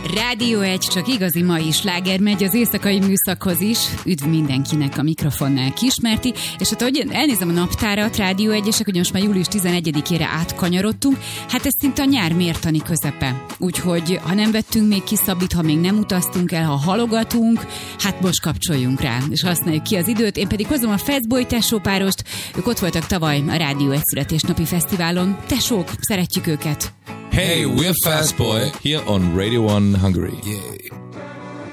Rádió 1, csak igazi mai sláger megy az éjszakai műszakhoz is. Üdv mindenkinek a mikrofonnál Kismerti. És hát ahogy elnézem a naptárat, Rádió 1-esek, hogy most már július 11-ére átkanyarodtunk, hát ez szinte a nyár mértani közepe. Úgyhogy ha nem vettünk még ki szabit, ha még nem utaztunk el, ha halogatunk, hát most kapcsoljunk rá, és használjuk ki az időt. Én pedig hozom a Fastboy tesópárost, ők ott voltak tavaly a Rádió 1 születésnapi fesztiválon. Tesók, szeretjük őket! Hey, we're Fastboy here on Radio 1 Hungary. Yeah.